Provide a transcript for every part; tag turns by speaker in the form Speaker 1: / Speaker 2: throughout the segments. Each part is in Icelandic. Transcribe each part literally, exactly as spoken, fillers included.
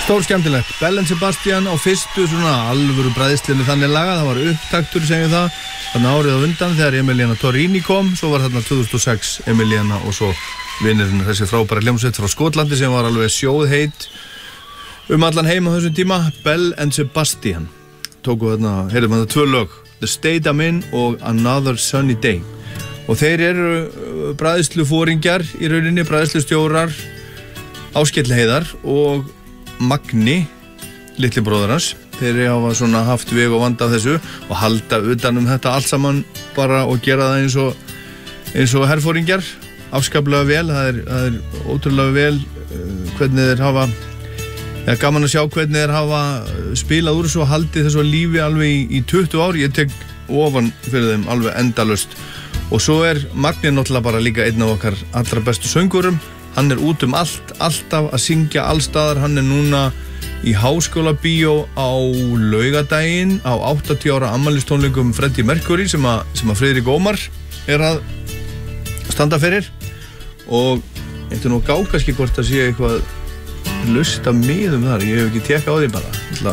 Speaker 1: Stór skemmtilegt, Bell and Sebastian á fyrstu svona alvöru bræðslunni þannig laga, það var upptaktur segjum það, þannig árið á undan þegar Emiliana Torrini kom, svo var þarna tvö þúsund og sex Emiliana og svo vinnurinn þessi frábæra hljómsveit frá Skotlandi sem var alveg sjóðheit um allan heim á þessum tíma, Bell and Sebastian tóku þarna, heyrðum þarna tvö lög, The State I'm In og Another Sunny Day og þeir eru bræðslufóringjar í rauninni, bræðslustjórar Áskell Heiðar og Magni, litli bróðir hans, þeir hafa svona haft veg og vanda af þessu og halda utan um þetta allt saman bara og gera það eins og, eins og herfóringjar, afskaplega vel, það er, það er ótrúlega vel uh, hvernig þeir hafa, ja, gaman að sjá hvernig þeir hafa spilað úr þessu og haldið þessu lífi alveg í, í tuttugu ár, ég tek ofan fyrir þeim alveg endalaust og svo er Magni náttúrulega bara líka einn af okkar allra bestu söngurum. Hann er út um allt, alltaf að syngja allstaðar, hann er núna í Háskóla Bíó á laugardaginn á áttatíu ára afmælistónleikum Freddie Mercury sem að, sem að Friðrik Ómar er að standa fyrir og eitthvað nú gá kannski hvort það sé eitthvað lusta miðum þar, ég hef ekki tekað á því bara, ég ætla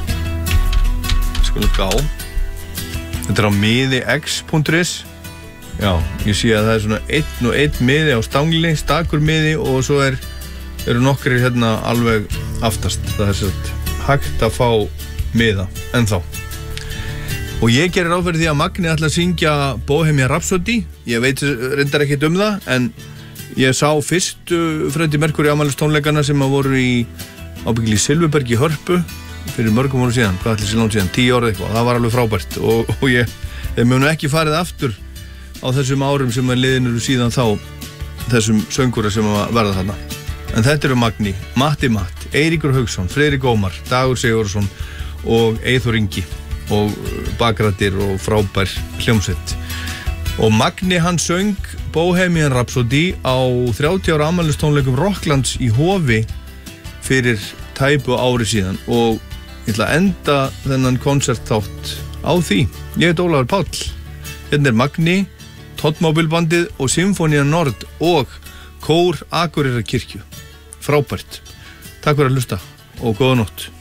Speaker 1: að skulum gá, þetta er á miði x punktur is. Já, ég sé að það er svona einn og einn miði á stangli, stakur miði og svo er, eru nokkrir hérna alveg aftast. Það er svona hægt að fá miða ennþá. Og ég gerir ráð fyrir því að Magni ætla að syngja Bohemian Rhapsody. Ég veit reyndar ekkert um það, en ég sá fyrstu Freddie Mercury afmælistónleikana sem að voru í ábyggilega í Silfurbergi í Hörpu fyrir mörgum árum síðan. Hvað ætli sé langt síðan? Tíu árið eitthvað. Það var alveg frábært og, og ég, ég munu ekki farið aftur á þessum árum sem að liðin eru síðan þá þessum söngura sem að verða þarna. En þetta eru Magni, Matti Matt, Eiríkur Hauksson, Friðrik Ómar, Dagur Sigurðsson og Eyþór Ingi og bakrættir og frábær hljómsveit. Og Magni hann söng Bohemian Rhapsody á þrjátíu ára afmælistónleikum Rocklands í Hofi fyrir tæpu ári síðan og ég ætla að enda þennan konsertþátt á því. Ég heit Ólafur Páll. Hérna er Magni, Toddmobilbandið og Sinfonia Nord og Kór Akureyrarkirkju. Frábært. Takk fyrir að hlusta og góða nótt.